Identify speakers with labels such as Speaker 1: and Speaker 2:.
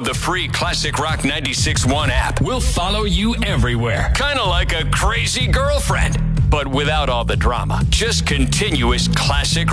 Speaker 1: Download the free Classic Rock 96.1 app. We'll follow you everywhere. Kind of like a crazy girlfriend, but without all the drama. Just continuous classic